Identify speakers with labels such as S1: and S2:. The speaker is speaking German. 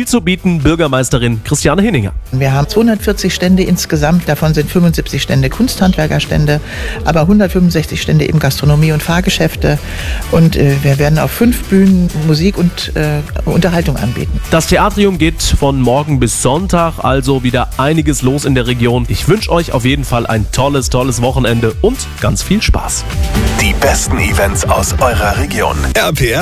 S1: viel zu bieten. Bürgermeisterin Christiane Hinninger.
S2: Wir haben 240 Stände insgesamt, davon sind 75 Stände Kunsthandwerkerstände, aber 165 Stände eben Gastronomie und Fahrgeschäfte. Und wir werden auf 5 Bühnen Musik und Unterhaltung anbieten.
S1: Das Theatrium geht von morgen bis Sonntag, also wieder einiges los in der Region. Ich wünsche euch auf jeden Fall ein tolles Wochenende und ganz viel Spaß.
S3: Die besten Events aus eurer Region. RPR